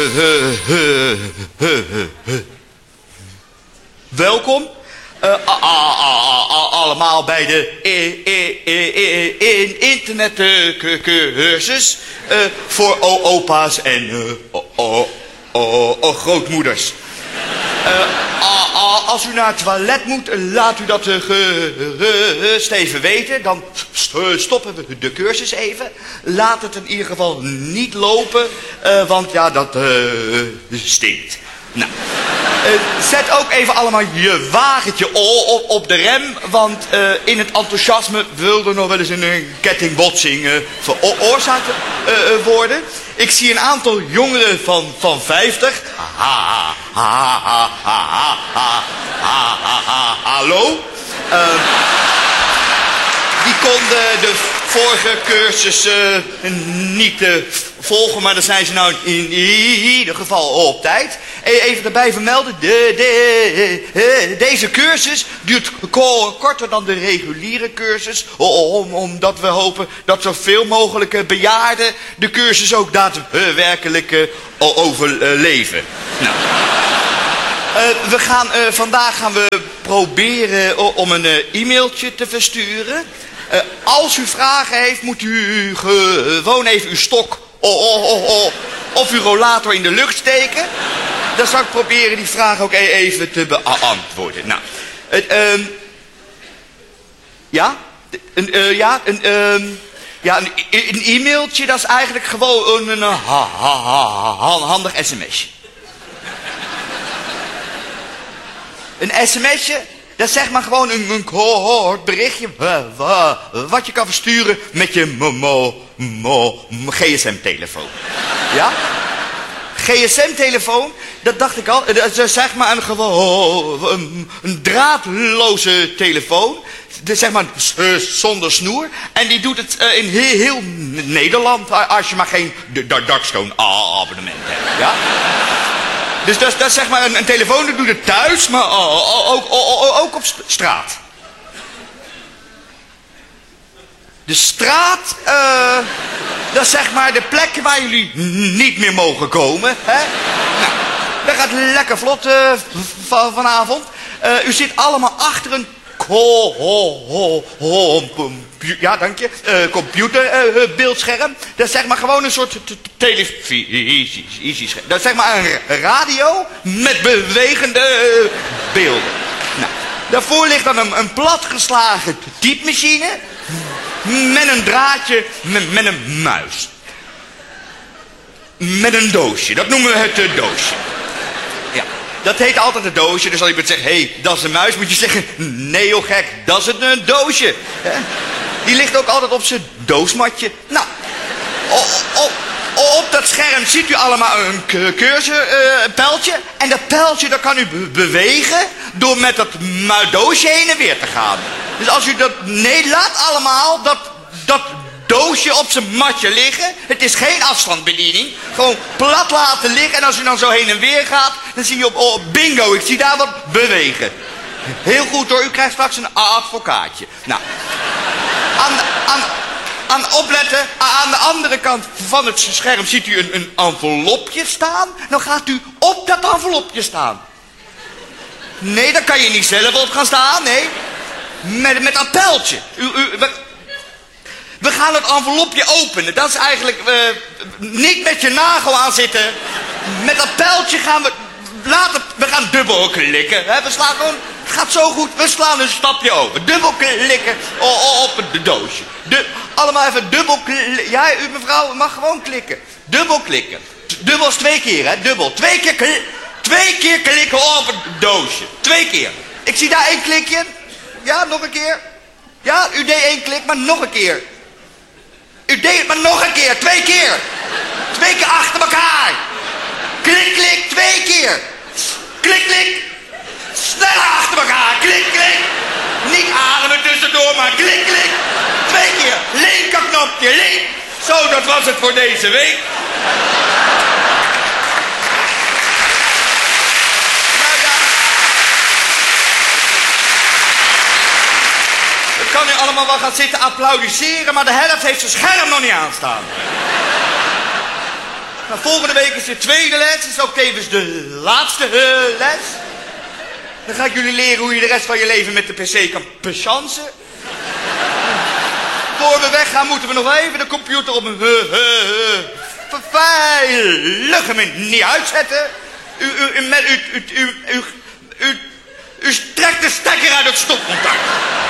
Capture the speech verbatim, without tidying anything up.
Welkom uh, allemaal bij de internetcursus uh, voor opa's en uh, grootmoeders. Uh, als u naar het toilet moet, laat u dat gerust even weten. Dan stoppen we de cursus even. Laat het in ieder geval niet lopen, uh, want ja, dat uh, stinkt. Nou, uh, zet ook even allemaal je wagentje op, op de rem, want uh, in het enthousiasme wil er nog wel eens een kettingbotsing uh, veroorzaakt uh, worden. Ik zie een aantal jongeren van, van vijftig. Ha, ha, ha, ha, ha, ha, ha, ha, ha, hallo? Uh, die konden de vorige cursus uh, niet uh, volgen, maar dan zijn ze nou in ieder geval op tijd. Even erbij vermelden, de, de, de, deze cursus duurt korter dan de reguliere cursus, om, omdat we hopen dat zoveel mogelijk bejaarden de cursus ook daadwerkelijk uh, overleven. Nou. Uh, we gaan, uh, vandaag gaan we proberen om een uh, e-mailtje te versturen. Uh, als u vragen heeft, moet u gewoon even uw stok oh, oh, oh, oh, of uw rollator in de lucht steken. Dan zal ik proberen die vraag ook even te beantwoorden. Nou, het, um, ja, een, uh, ja, een, um, ja, een, een e-mailtje, dat is eigenlijk gewoon een, een ha, ha, ha, handig sms'je. Een sms'je, dat is zeg maar gewoon een, een kort berichtje wat je kan versturen met je mo, mo, mo, G S M-telefoon. Ja? G S M-telefoon, dat dacht ik al, dat is zeg maar een gewoon een, een draadloze telefoon, zeg maar zonder snoer, en die doet het in heel, heel Nederland, als je maar geen Darkstone abonnement hebt, ja? Dus dat, dat is zeg maar een, een telefoon, dat doet het thuis, maar ook, ook, ook, ook op straat. De straat, uh, dat is zeg maar de plek waar jullie niet meer mogen komen. Hè? Nou, dat gaat lekker vlot uh, van, vanavond. Uh, u zit allemaal achter een ko ho ho ho ja, dank je, uh, computerbeeldscherm. Uh, dat is zeg maar gewoon een soort televisiescherm. Dat is zeg maar een radio met bewegende uh, beelden. Nou, daarvoor ligt dan een, een platgeslagen typemachine met een draadje, met, met een muis. Met een doosje, dat noemen we het uh, doosje. Ja, dat heet altijd een doosje, dus als iemand zegt, hé, hey, dat is een muis, moet je zeggen, nee joh gek, dat is een, een doosje. Hè? Die ligt ook altijd op zijn doosmatje. Nou, op, op, op dat scherm ziet u allemaal een cursorpijltje. Uh, en dat pijltje dat kan u be bewegen door met dat doosje heen en weer te gaan. Dus als u dat, nee, laat allemaal dat, dat doosje op zijn matje liggen. Het is geen afstandsbediening. Gewoon plat laten liggen. En als u dan zo heen en weer gaat, dan zie je op, op bingo, ik zie daar wat bewegen. Heel goed hoor, u krijgt straks een advocaatje. Nou, aan, aan, aan opletten, aan de andere kant van het scherm ziet u een, een envelopje staan. Dan gaat u op dat envelopje staan. Nee, daar kan je niet zelf op gaan staan, nee. Met, met dat pijltje. U, u, we, we gaan het envelopje openen. Dat is eigenlijk, uh, niet met je nagel aan zitten. Met dat pijltje gaan we, laten, we gaan dubbel klikken. Hè? We slaan gewoon, het gaat zo goed, we slaan een stapje over. Dubbel klikken op het doosje. De, allemaal even dubbel klikken. Ja, u mevrouw, u mag gewoon klikken. Dubbel klikken. Dubbel is twee keer, hè, dubbel. Twee keer, kli twee keer klikken op het doosje. Twee keer. Ik zie daar één klikje. Ja, nog een keer. Ja, u deed één klik, maar nog een keer. U deed het maar nog een keer. Twee keer. Twee keer achter elkaar. Klik, klik. Twee keer. Klik, klik. Sneller achter elkaar. Klik, klik. Niet ademen tussendoor, maar klik, klik. Twee keer. Linkerknopje, link. Zo, dat was het voor deze week. Kan u allemaal wel gaan zitten applaudisseren, maar de helft heeft zijn scherm nog niet aanstaan. Nou, volgende week is de tweede les. Dat is ook tevens de laatste uh, les. Dan ga ik jullie leren hoe je de rest van je leven met de pc kan pechansen. Voor we weggaan moeten we nog even de computer op een uh, uh, uh, veilig hem niet uitzetten. U, u, u, met, u, u, u, u, u, u, u trekt de stekker uit het stopcontact.